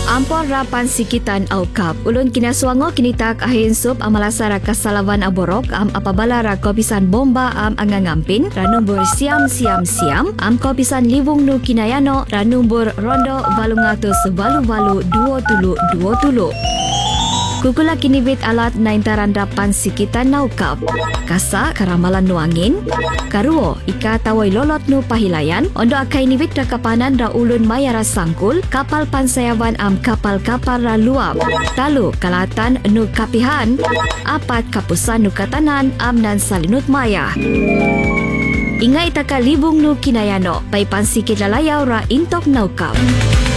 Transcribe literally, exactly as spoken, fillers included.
Ampon rapan sikitan aukap. Ulun kinasuango kinitak ahin sup amalasara kasalawan aborok am apabala ra kopisan bomba am angangampin ranumbur siam siam siam am kopisan liwung nu kinayano ranumbur rondo balungatus balu balu duo tulu duo tulu. Kukula kinibit alat naintaran rapan sikitan naukap. Kasa karamalan nuangin. Karuo ika tawai lolot nu pahilayan. Ondo akai nibit rakapanan ra ulun mayara sangkul. Kapal pansayawan am kapal-kapal ra luap. Talu kalatan nu kapihan. Apat kapusan nu katanan am nan salinut maya. Ingay taka libung nu kinayano. Pay pansikit lalayaw ra intok naukap.